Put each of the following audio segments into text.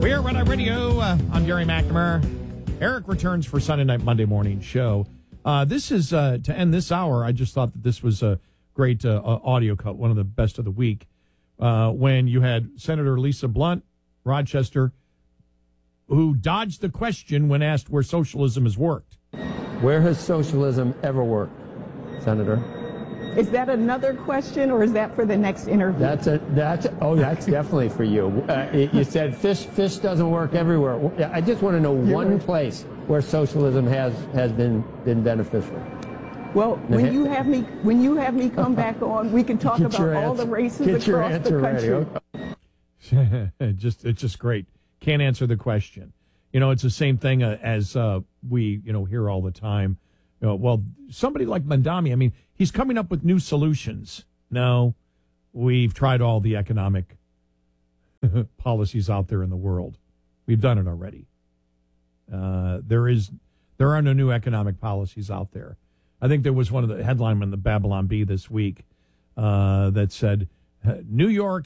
We are Red Eye Radio. I'm Gary McNamara. Eric returns for Sunday night, Monday morning show. This is, to end this hour, I just thought that this was a great audio cut, one of the best of the week, when you had Senator Lisa Blunt, Rochester, who dodged the question when asked where socialism has worked. Where has socialism ever worked, Senator? Is that another question, or is that for the next interview? That's definitely for you. You said fish doesn't work everywhere. I just want to know one place where socialism has been beneficial. Well, when you have me come back on, we can talk about all the races across the country. It's just great. Can't answer the question. You know, it's the same thing as we hear all the time. Well, somebody like Mandami, I mean, he's coming up with new solutions. No, we've tried all the economic policies out there in the world. We've done it already. There are no new economic policies out there. I think there was one of the headline in the Babylon Bee this week that said, New York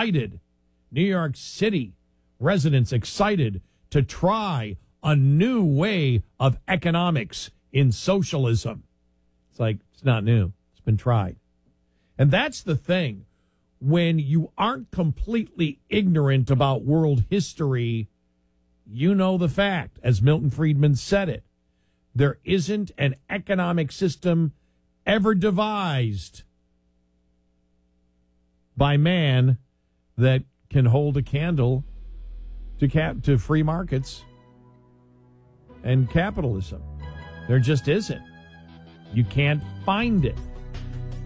City residents excited to try a new way of economics in socialism. It's like, it's not new. It's been tried. And that's the thing. When you aren't completely ignorant about world history, you know the fact, as Milton Friedman said it. There isn't an economic system ever devised by man that can hold a candle to free markets and capitalism. There just isn't. You can't find it.